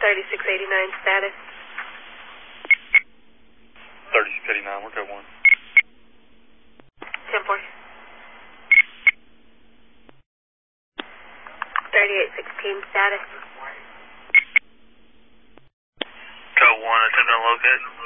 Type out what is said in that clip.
3689 status. 3689, we're code 1. 10-4. 3816 status. Code 1, attempt to locate.